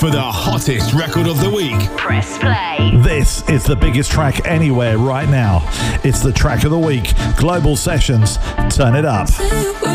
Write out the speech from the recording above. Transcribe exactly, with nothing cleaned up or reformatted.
for the hottest record of the week. Press play. This is the biggest track anywhere right now. It's the track of the week. Global Sessions. Turn it up.